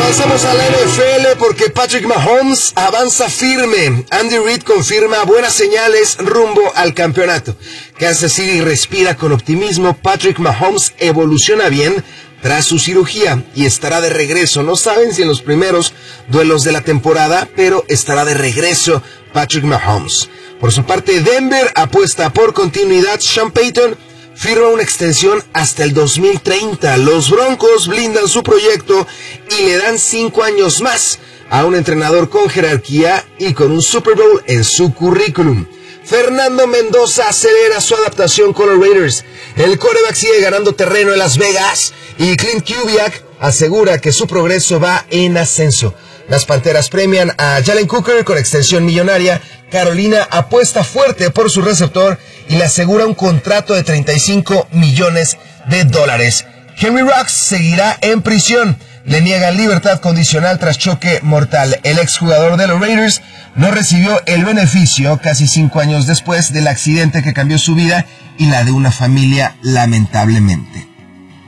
Pasamos a la NFL porque Patrick Mahomes avanza firme. Andy Reid confirma buenas señales rumbo al campeonato. Kansas City respira con optimismo. Patrick Mahomes evoluciona bien tras su cirugía y estará de regreso. No saben si en los primeros duelos de la temporada, pero estará de regreso Patrick Mahomes. Por su parte, Denver apuesta por continuidad. Sean Payton firma una extensión hasta el 2030. Los Broncos blindan su proyecto y le dan 5 años más a un entrenador con jerarquía y con un Super Bowl en su currículum. Fernando Mendoza acelera su adaptación con los Raiders. El quarterback sigue ganando terreno en Las Vegas y Clint Kubiak asegura que su progreso va en ascenso. Las Panteras premian a Jalen Cooker con extensión millonaria. Carolina apuesta fuerte por su receptor y le asegura un contrato de $35 millones. Henry Ruggs seguirá en prisión. Le niegan libertad condicional tras choque mortal. El exjugador de los Raiders no recibió el beneficio casi 5 años después del accidente que cambió su vida y la de una familia, lamentablemente.